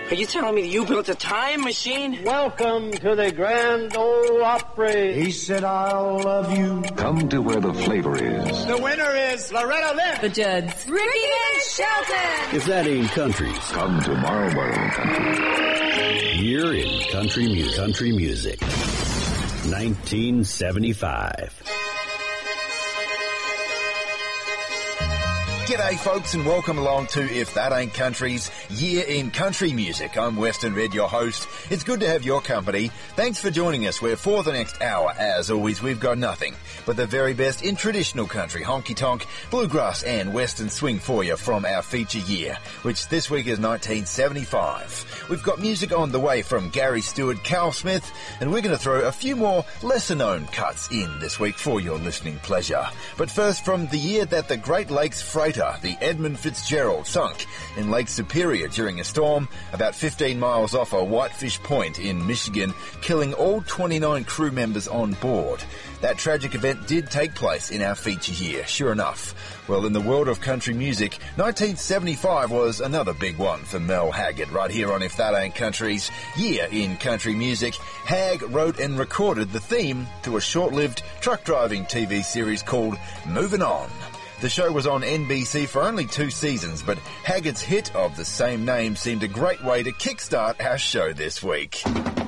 Are you telling me that you built a time machine? Welcome to the Grand Ole Opry. He said, I'll love you. Come to where the flavor is. The winner is Loretta Lynn. The Judds. Ricky and Shelton. If that ain't countries. Come to Marlboro Country. Here in country music. 1975. G'day folks and welcome along to If That Ain't Country's Year in Country Music. I'm Weston Red, your host. It's good to have your company. Thanks for joining us, where for the next hour, as always, we've got nothing but the very best in traditional country, honky-tonk, bluegrass and western swing for you from our feature year, which this week is 1975. We've got music on the way from Gary Stewart, Carl Smith, and we're going to throw a few more lesser-known cuts in this week for your listening pleasure. But first, from the year that the Great Lakes freighter, the Edmund Fitzgerald, sunk in Lake Superior during a storm about 15 miles off a Whitefish Point in Michigan, killing all 29 crew members on board. That tragic event did take place in our feature year, sure enough. Well, in the world of country music, 1975 was another big one for Mel Haggard, right here on If That Ain't Country's Year in Country Music. Hag wrote and recorded the theme to a short-lived truck driving TV series called Moving On. The show was on NBC for only 2 seasons, but Haggard's hit of the same name seemed a great way to kickstart our show this week.